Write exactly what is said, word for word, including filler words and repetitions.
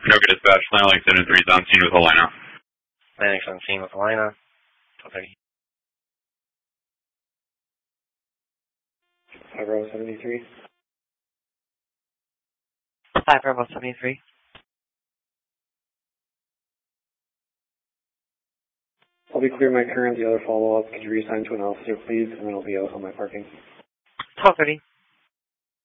Anoka Dispatch, Atlantic seven three is on scene with Helena. Atlantic's on scene with Helena. twelve thirty. five Bravo seventy-three. five Bravo seventy-three. I'll be clear my current, the other follow-up. Could you reassign to an officer, please? And then I'll be out on my parking. twelve thirty.